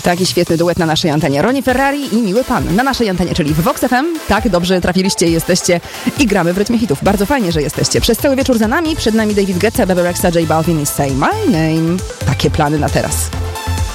Taki świetny duet na naszej antenie. Ronnie Ferrari i Miły Pan na naszej antenie, czyli w Vox FM. Tak, dobrze trafiliście, jesteście i gramy w rytmie hitów. Bardzo fajnie, że jesteście. Przez cały wieczór za nami, przed nami David Guetta, Bebe Rexha, J Balvin i Say My Name. Takie plany na teraz.